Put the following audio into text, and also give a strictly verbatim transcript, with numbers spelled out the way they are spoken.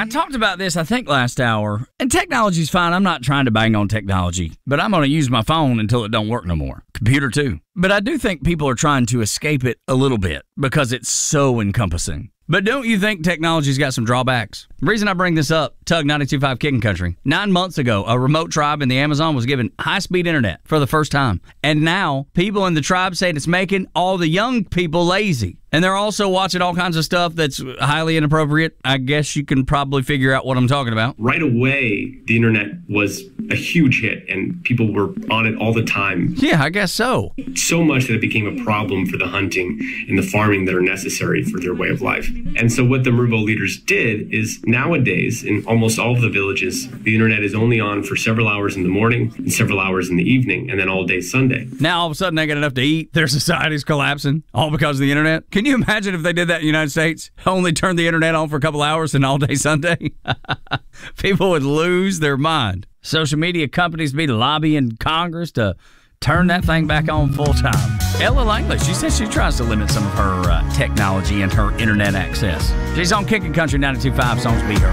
I talked about this, I think, last hour, and technology's fine. I'm not trying to bang on technology, but I'm going to use my phone until it don't work no more. Computer, too. But I do think people are trying to escape it a little bit because it's so encompassing. But don't you think technology's got some drawbacks? The reason I bring this up, Tug ninety-two point five Kicking Country. Nine months ago, a remote tribe in the Amazon was given high-speed internet for the first time. And now, people in the tribe say it's making all the young people lazy. And they're also watching all kinds of stuff that's highly inappropriate. I guess you can probably figure out what I'm talking about. Right away, the internet was a huge hit, and people were on it all the time. Yeah, I guess so. So much that it became a problem for the hunting and the farming that are necessary for their way of life. And so what the Marubo leaders did is nowadays, in almost all of the villages, the internet is only on for several hours in the morning and several hours in the evening, and then all day Sunday. Now, all of a sudden, they got enough to eat. Their society's collapsing, all because of the internet. Can you imagine if they did that in the United States? Only turn the internet on for a couple hours and all day Sunday? People would lose their mind. Social media companies be lobbying Congress to turn that thing back on full time. Ella Langley, she says she tries to limit some of her uh, technology and her internet access. She's on Kicking Country ninety-two point five. Songs Beat Her.